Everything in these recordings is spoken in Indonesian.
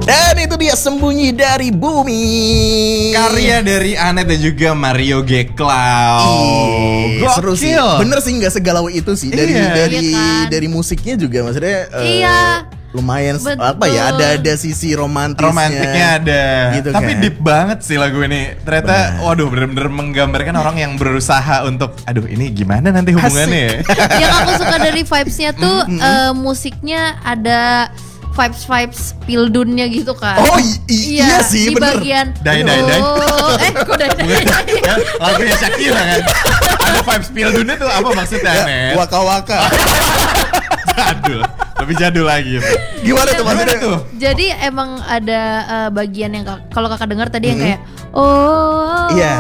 Dan itu dia Sembunyi dari Bumi, karya dari Anet dan juga Mario G. Cloud. Seru sih. Bener sih, gak segalau itu sih. Dari musiknya juga maksudnya lumayan apa ya, ada sisi romantisnya ada gitu tapi kan. deep banget sih lagu ini ternyata. Waduh, bener-bener menggambarkan orang yang berusaha untuk aduh ini gimana nanti hubungannya. Yang aku suka dari vibes-nya tuh musiknya ada vibes pildunnya gitu kan. Oh iya sih, di bener. bagian Dai. kok dai. Lagunya Shakira kan. Ada vibes pildunnya tuh apa maksudnya, Net? Waka-waka. Jadul, lebih jadul lagi. Gimana tuh maksudnya tuh? Jadi emang ada bagian yang kalau kakak dengar tadi yang kayak Iya.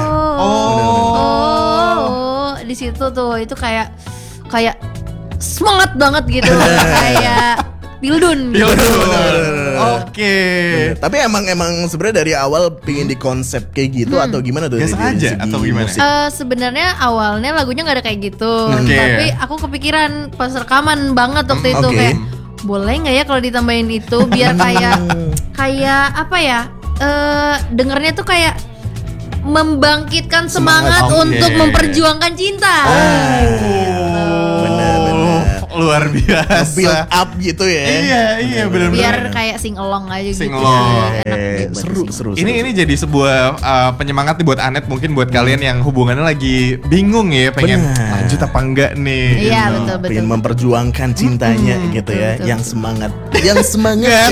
Di situ tuh itu kayak semangat banget gitu. Kayak Pildun. Oke. Tapi emang sebenarnya dari awal pingin di konsep kayak gitu atau gimana tuh? Gak sengaja atau gimana? Sebenarnya awalnya lagunya nggak ada kayak gitu, Okay. tapi aku kepikiran pas rekaman banget waktu itu kayak boleh nggak ya kalau ditambahin itu biar kayak apa ya? Dengernya tuh kayak membangkitkan semangat untuk memperjuangkan cinta. Benar. Luar biasa. Build up gitu ya. Iya benar-benar. Biar kayak sing along aja Sing gitu. along. Seru. Ini jadi sebuah penyemangat nih buat Anet, mungkin buat kalian yang hubungannya lagi bingung ya, pengen lanjut apa enggak nih. Iya, betul. Pengen memperjuangkan cintanya gitu ya. betul. Yang semangat. Yang semangat.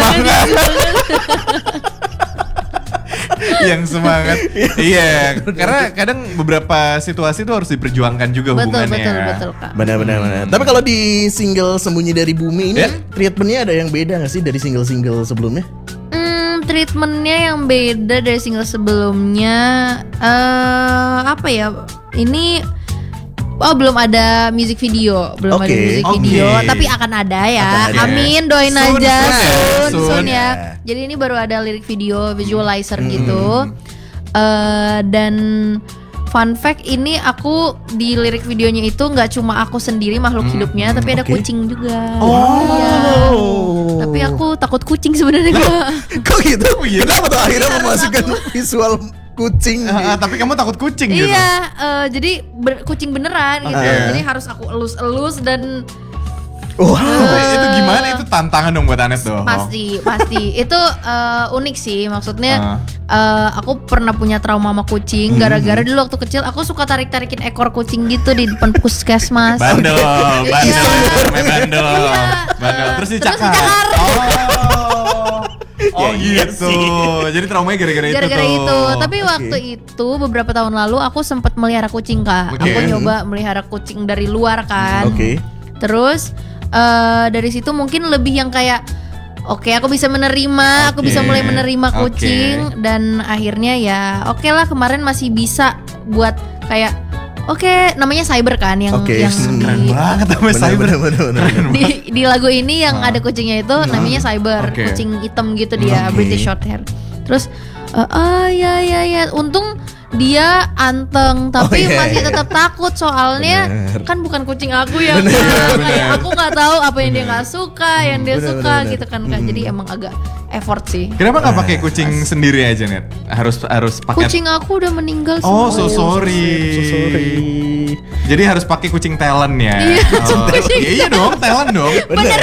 Yang semangat. Iya, karena kadang beberapa situasi tuh harus diperjuangkan juga hubungannya. Betul Kak. Benar. Tapi kalau di single Sembunyi dari Bumi ini treatmentnya ada yang beda nggak sih dari single-single sebelumnya? Treatmentnya yang beda dari single sebelumnya apa ya? Ini belum ada music video, ada music video, tapi akan ada ya. Amin, doain aja soon ya. Jadi ini baru ada lirik video, visualizer gitu. Dan fun fact, ini aku di lirik videonya itu nggak cuma aku sendiri makhluk hidupnya, tapi ada kucing juga. Tapi aku takut kucing sebenarnya. Kok gitu? Kenapa tuh akhirnya memasukkan visual kucing? Tapi kamu takut kucing gitu? Iya, jadi kucing beneran gitu. Jadi harus aku elus-elus dan itu gimana? Itu tantangan dong buat Anet dong. Pasti itu unik sih. Maksudnya aku pernah punya trauma sama kucing gara-gara dulu waktu kecil aku suka tarik-tarikin ekor kucing gitu di depan puskesmas. Bandel. Terus dicakar. Oh gitu. Jadi traumanya gara-gara itu. Tapi waktu itu beberapa tahun lalu aku sempat melihara kucing, Kak. Aku nyoba melihara kucing dari luar kan. Terus dari situ mungkin lebih yang kayak aku bisa menerima, aku bisa mulai menerima kucing dan akhirnya ya lah kemarin masih bisa buat kayak namanya Cyber kan yang keren banget namanya Cyber. Di lagu ini yang ada kucingnya itu namanya Cyber, kucing hitam gitu dia, British Shorthair. Terus ya untung dia anteng tapi masih tetap takut soalnya kan bukan kucing aku ya. Kayak aku nggak tahu apa yang dia nggak suka, yang dia suka gitu kan Kak. Jadi emang agak effort sih. Kenapa nggak pakai kucing sendiri aja, Net? Harus pakai. Kucing aku udah meninggal semua. so sorry. Jadi harus pakai kucing talent ya. Iya dong, talent dong. Benar.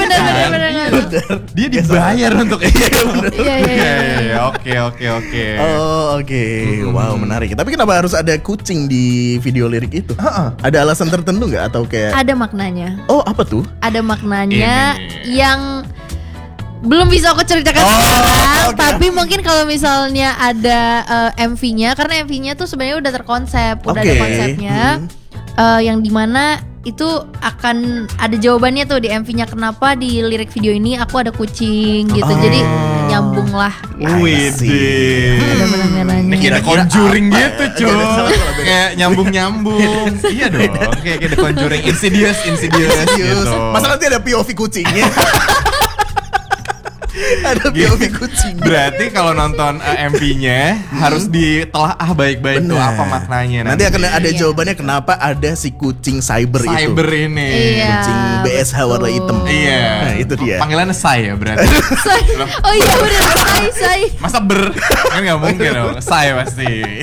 Dia dibayar untuk itu. Iya. Oke. Wow, menarik. Tapi kenapa harus ada kucing di video lirik itu? Ada alasan tertentu nggak atau kayak? Ada maknanya. Oh, apa tuh? Ada maknanya yang belum bisa aku ceritakan sekarang, tapi mungkin kalau misalnya ada MV-nya, karena MV-nya tuh sebenarnya udah terkonsep, udah ada konsepnya, yang dimana itu akan ada jawabannya tuh di MV-nya kenapa di lirik video ini aku ada kucing gitu. Jadi nyambung lah. Widih. Ada benang-benangnya. Ini kayak Conjuring gitu, cuy. Kayak nyambung-nyambung. Iya dong. Kayak The Conjuring, Insidious gitu. Masa nanti ada POV kucingnya? Ada POV kucing. Berarti kalau nonton MV-nya harus ditelaah baik-baik tuh apa maknanya. Nanti akan ada jawabannya kenapa ada si kucing cyber itu. Cyber ini. Iya, Kucing BSH warna hitam. Iya. Nah, itu dia. Panggilannya Sai ya berarti. Oh iya bener, say. Masa kan nggak mungkin dong. Sai pasti.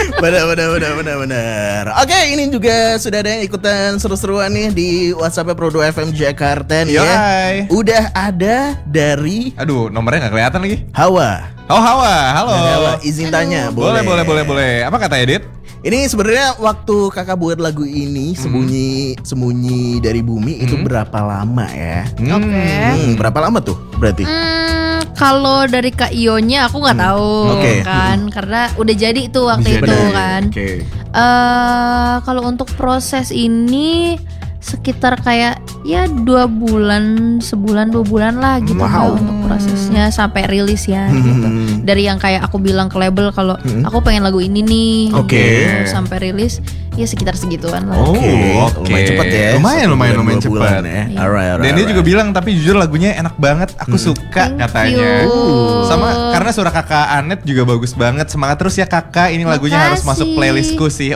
Benar. Oke, ini juga sudah ada yang ikutan seru-seruan nih di WhatsApp Pro 2 FM Jakarta nih ya. Udah ada dari Aduh, nomornya nggak kelihatan lagi. Hawa. Oh, Hawa. Halo. Hawa, izin tanya, Boleh. Apa kata Edit? Ini sebenarnya waktu kakak buat lagu ini sembunyi dari bumi itu berapa lama ya? Oke. Berapa lama tuh berarti? Kalau dari Kak Ionya aku nggak tahu kan, karena udah jadi tuh waktu itu kan. Kalau untuk proses ini sekitar kayak ya 2 bulan, sebulan 2 bulan lah gitu untuk prosesnya sampai rilis ya gitu. Dari yang kayak aku bilang ke label kalau aku pengen lagu ini nih, gitu, sampai rilis ya sekitar segituan lah. Lumayan cepet ya. Lumayan cepet ya. Dan dia juga bilang tapi jujur lagunya enak banget, aku suka katanya. Sama karena suara kakak Anet juga bagus banget. Semangat terus ya kakak, ini lagunya harus masuk playlistku sih.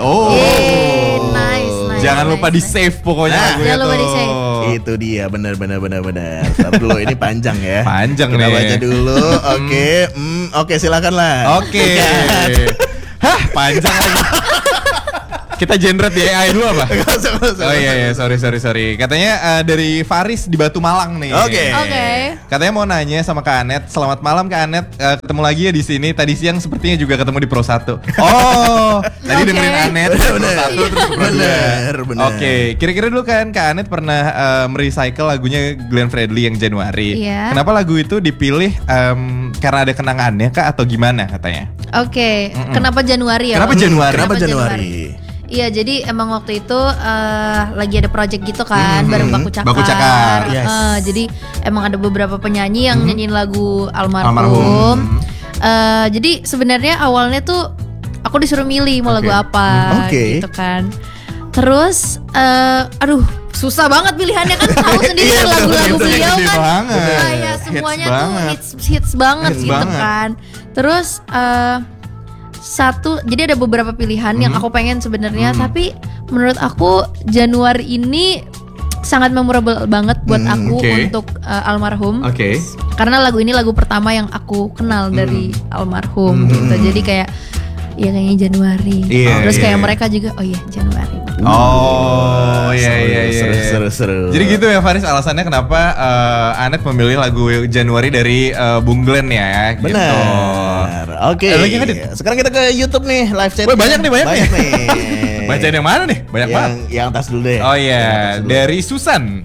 Nice. Jangan lupa di save pokoknya lagunya jangan lupa tuh. di-save. Itu dia benar. Tapi dulu ini panjang ya. Panjang Kita nih. baca dulu. Oke, silakan lah. Oke. Hah, panjang lagi. Kita generate di AI dulu apa? Oh iya, sorry. Katanya dari Faris di Batu Malang nih. Oke. Katanya mau nanya sama Kak Anet. Selamat malam Kak Anet. Ketemu lagi ya di sini. Tadi siang sepertinya juga ketemu di Pro 1. Oh, tadi dengerin Anet Pro 1 terus ke Pro 2. Bener. Oke, kira-kira dulu kan Kak Anet pernah merecycle lagunya Glenn Fredly yang Januari. Iya. Kenapa lagu itu dipilih karena ada kenangannya Kak atau gimana katanya? Oke, kenapa Januari ya? Kenapa Januari? Kenapa Januari? Iya, jadi emang waktu itu lagi ada project gitu kan, bareng Baku Cakar. Baku Cakar, yes. Jadi emang ada beberapa penyanyi yang nyanyiin lagu Almarhum. Jadi sebenarnya awalnya tuh aku disuruh milih mau lagu apa, gitu kan. Terus, aduh susah banget pilihannya kan, tahu sendiri kan lagu-lagu beliau kan, kayak semuanya tuh hits banget gitu kan. Terus jadi ada beberapa pilihan yang aku pengen sebenarnya, tapi menurut aku Januari ini sangat memorable banget buat aku untuk Almarhum. Karena lagu ini lagu pertama yang aku kenal dari Almarhum gitu. Jadi kayak ya kayaknya Januari. Terus kayak mereka juga Januari. Seru. Jadi gitu ya Faris, alasannya kenapa Anet memilih lagu Januari dari Bung Glenn ya gitu. Benar. Oke. Sekarang kita ke YouTube nih, live chat. Banyak nih. Bacain yang mana nih? Banyak banget. Yang atas dulu deh. Oh iya, dari Susan.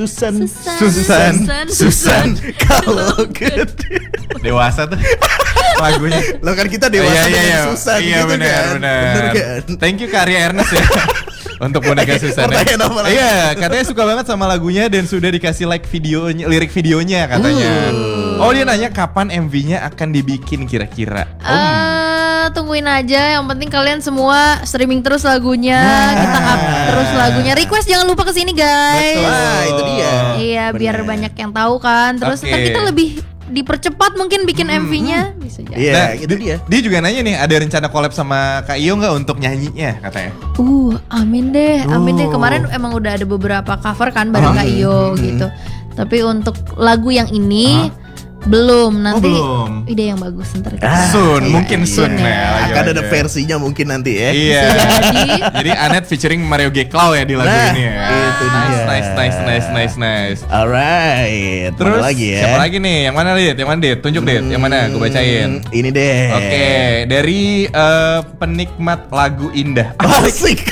Kalau gede. Dewasa tuh lagunya. Lo kan kita dewasa dengan Susan iya, gitu benar. kan? Thank you Karya Ernest ya. Untuk boneka Susan. Iya, katanya suka banget sama lagunya dan sudah dikasih lirik videonya katanya. Oh, dia nanya kapan MV-nya akan dibikin kira-kira. Tungguin aja, yang penting kalian semua streaming terus lagunya, kita up terus lagunya. Request jangan lupa kesini guys. Betul. Itu dia. Iya, biar banyak yang tahu kan. Terus ntar kita lebih dipercepat mungkin bikin MV-nya bisa jadi. Iya, itu dia. Dia juga nanya nih, ada rencana collab sama Kak Iyo nggak untuk nyanyinya katanya? Amin deh. Kemarin emang udah ada beberapa cover kan bareng Kak Iyo gitu. Tapi untuk lagu yang ini belum, nanti ide yang bagus ntar kita. Mungkin soon ya. Akan ada versinya mungkin nanti ya. Iya. Jadi Anet featuring Mario Geklau ya di lagu ini ya. Itu dia. Nice. Alright. Terus lagi ya. Siapa lagi nih? Yang mana Dit? Tunjuk Dit. Yang mana? Gue bacain. Ini deh. Oke, dari penikmat lagu indah. Asik.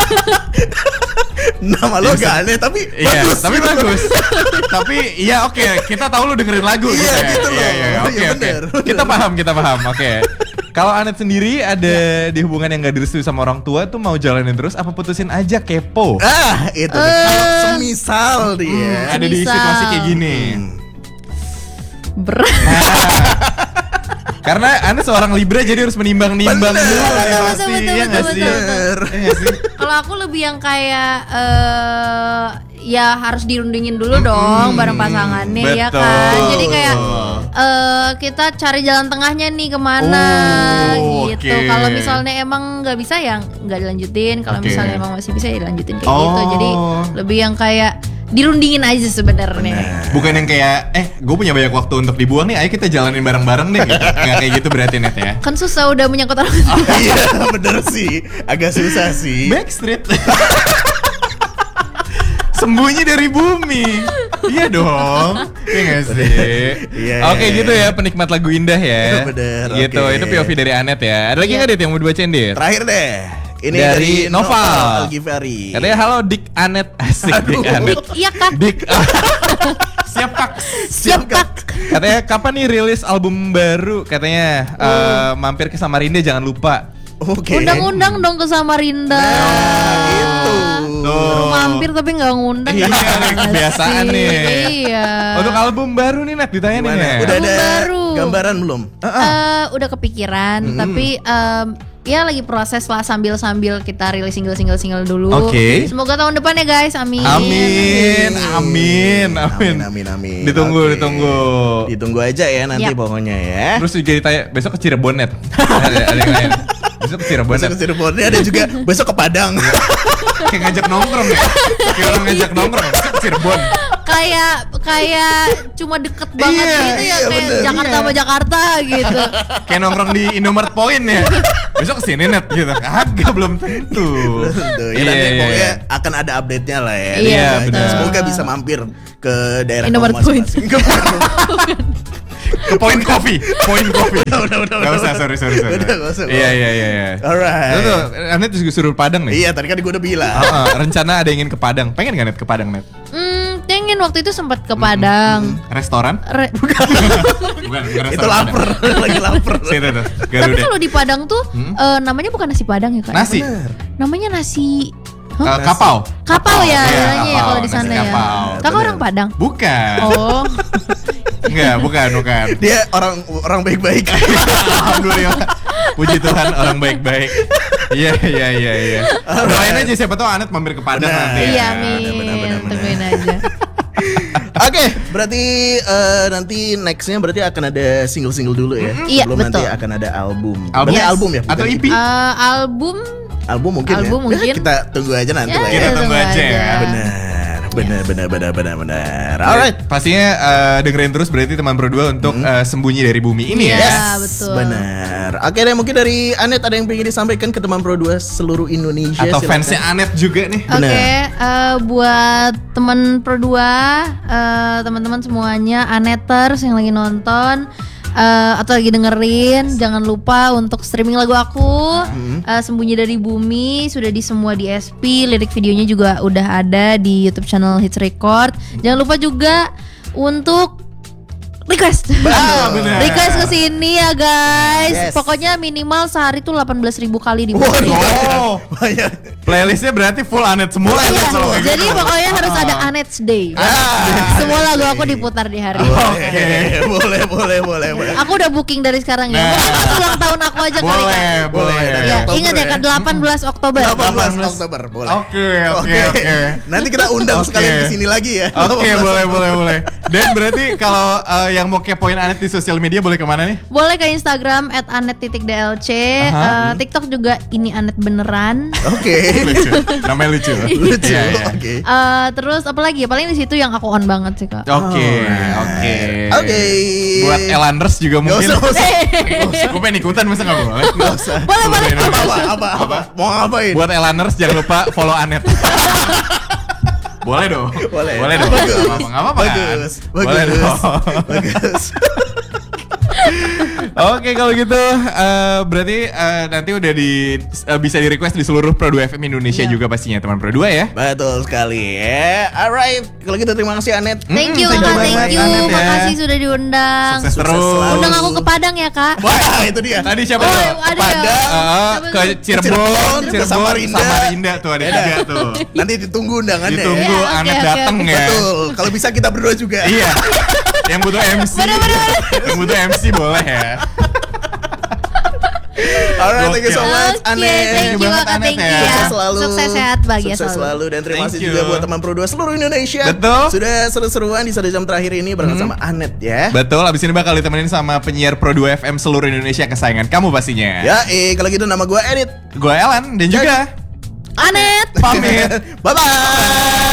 Nama lo gak aneh tapi bagus. Tapi bagus. Tapi iya oke, kita tahu lu dengerin lagu gitu ya. Oke. Kita paham. Oke. Kalau Anet sendiri ada di hubungan yang gak direstui sama orang tua tuh mau jalanin terus apa putusin aja kepo? Itu kalau semisal dia ada di situasi kayak gini. Berat. Karena Anda seorang Libra jadi harus menimbang-nimbang dulu. Betul. Kalau aku lebih yang kayak ya harus dirundingin dulu dong bareng pasangannya ya kan. Jadi kayak kita cari jalan tengahnya nih kemana gitu. Okay. Kalau misalnya emang nggak bisa ya nggak dilanjutin. Kalau misalnya emang masih bisa ya dilanjutin kayak gitu. Jadi lebih yang kayak dirundingin aja sebenarnya. Bukan yang kayak gue punya banyak waktu untuk dibuang nih, ayo kita jalanin bareng-bareng deh gitu. Nggak kayak gitu berarti Net ya. Kan susah udah menyangkut orang. Iya bener sih, agak susah sih. Backstreet. Sembunyi dari bumi. Iya dong. Iya gak sih? Iya. Oke gitu ya, penikmat lagu indah ya. Bener. Gitu, itu POV dari Anet ya. Ada lagi nggak Dit yang mau dibacain Dit? Terakhir deh. Ini dari Noval Al-Ghifari. Katanya halo Dik Anet. Asik Dik Anet. Iya Kak. Dik. Siap Kak. Siap Kak. Katanya kapan nih rilis album baru? Katanya mampir ke Samarinda jangan lupa. Oke. Undang-undang dong ke Samarinda. Nah, itu. Tuh. Mampir tapi nggak ngundang. Iya, kebiasaan nih. Iya. Untuk album baru nih Net ditanya Gimana? nih. Udah Album ada baru. gambaran belum? Udah kepikiran, tapi ya lagi proses lah sambil kita rilis single dulu. Oke. Semoga tahun depan ya guys, amin. Amin. Amin. Ditunggu. Ditunggu aja ya nanti Yap. pokoknya ya. Terus juga ditanya besok ke Cirebon Net. ada yang lain. Besok ke Cirebon Besok Net. ke Cirebon ada juga besok ke Padang. Kayak ngajak nongkrong ya. Kayak orang ngajak nongkrong besok ke Cirebon. Kayak cuma deket banget Iya, gitu ya, iya, kayak bener. Jakarta sama Jakarta gitu. Kayak nongkrong di Indomaret Point ya. Besok kesini Net gitu. Kagak belum tentu. Tuh, ya nanti pokoknya akan ada update-nya lah ya. Iya, Ditunggu aja. betul. Semoga bisa mampir ke daerah Indomaret kamu masing-masing. Ke Point Coffee. Udah. Gak usah, sorry. Udah, gak usah. Iya. Alright. Itu tuh, Anet juga suruh Padang nih. Iya, tadi kan gue udah bilang. Rencana ada ingin ke Padang. Pengen gak Net ke Padang Net? Pengen waktu itu sempat ke Padang. Restoran? Bukan restoran. Itu lapar, lagi lapar. Situ tuh, Tapi Garuda. kalau di Padang tuh namanya bukan nasi Padang ya Kak? Nasi. Namanya nasi Kapau. Kapau ya, Iya, namanya ya kapau, kalau di nasi sana ya. kapau. Kakak Bener. orang Padang. Bukan. Oh. Enggak, bukan. Dia orang baik-baik. Alhamdulillah. Puji Tuhan orang baik-baik. Iya. Doain aja siapa tahu Anet mampir ke Padang Benar. nanti. Iya, benar. amin. Tungguin aja. Oke, berarti nanti nextnya berarti akan ada single dulu ya. Iya, Sebelum nanti betul. akan ada album. Album? Berarti Yes. album ya? bukan Atau EP? Album Album mungkin Album ya. mungkin. Kita tunggu aja nanti Ya, lah ya. Kita tunggu aja ya. Benar. Alright. Pastinya dengerin terus berarti teman Pro 2 untuk sembunyi dari bumi ini Iya, ya. betul. Benar. Oke deh, mungkin dari Anet ada yang pengen disampaikan ke teman Pro 2 seluruh Indonesia. Atau silakan. fansnya Anet juga nih. Oke, buat teman Pro 2, teman-teman semuanya, Aneters yang lagi nonton atau lagi dengerin, jangan lupa untuk streaming lagu aku, Sembunyi dari Bumi, sudah di semua DSP, lirik videonya juga udah ada di YouTube channel Hits Record. Jangan lupa juga untuk request. bener. Request ke sini ya guys. Yes. Pokoknya minimal sehari tuh 18.000 kali diputar. Oh, Banyak. playlistnya berarti full Anet semua. Iya, Anet semua. jadi pokoknya harus ada Anet's Day. Semua lagu aku diputar di hari. Boleh. Aku udah booking dari sekarang ya. Nah. Mungkin pas ulang tahun aku aja kali Boleh, kan. boleh. Dari Ya, Oktober ingat ya ya. kan 18 Oktober. 18 Oktober, boleh. Oke. Nanti kita undang Oke. sekalian ke sini lagi ya. Oke, boleh. Dan berarti kalau yang mau kepoin Anet di sosial media boleh kemana nih? Boleh ke Instagram @anet_dlc, TikTok juga ini Anet beneran. Oke. Lucu. Namanya lucu. Lucu. Iya. Oke. Terus apa lagi ya? Paling di situ yang aku on banget sih kak. Oke. Oke. Buat Elanders juga Gak mungkin. usah. Gue pengen ikutan masa gak boleh? Gak usah. Boleh. Apa? Mau ngapain? Buat Elanders jangan lupa follow Anet. Boleh dong. Boleh. dong. Bagus. Nggak apa-apa kan? Boleh dong. Bagus. Oke kalau gitu berarti nanti udah bisa di request di seluruh Pro 2 FM Indonesia juga pastinya teman Pro 2 ya. Betul sekali ya. Alright, kalau gitu terima kasih Anet. Thank you thank you kak, banget, thank you. Anet ya. Makasih sudah diundang. Sukses terus. selalu. Undang aku ke Padang ya kak. Wah, itu dia. Tadi siapa Oh, tuh? ada Padang, ya. Ke Cirebon, ke Samarinda. tuh ada tiga tuh. Nanti ditunggu undangannya. Ditunggu Ya, oke, Anet oke, dateng oke. ya. Betul. Kalau bisa kita berdua juga. Iya. Yang butuh MC. Yang butuh MC boleh ya. Alright, thank you so much, Anet. Thank you Kak Tengki ya. Sukses selalu. Sukses sehat bahagia Sukses selalu. Dan terima kasih juga buat teman Pro 2 seluruh Indonesia. Betul. Sudah seru-seruan di 1 jam terakhir ini bareng sama Anet ya. Betul, abis ini bakal ditemenin sama penyiar Pro 2 FM seluruh Indonesia kesayangan kamu pastinya. Ya, kalau gitu nama gue Edit. Gue Elan dan juga Anet. Pamit. Bye-bye.